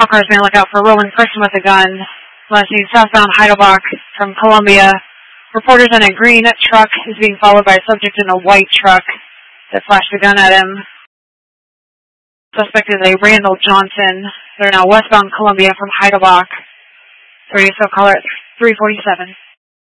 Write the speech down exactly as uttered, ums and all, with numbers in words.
cars may look out for a rolling person with a gun. Last seen southbound Heidelbach from Columbia. Reporters in a green truck is being followed by a subject in a white truck that flashed a gun at him. Suspect is a Randall Johnson. They're now westbound Columbia from Heidelbach. thirty, so caller at three forty-seven.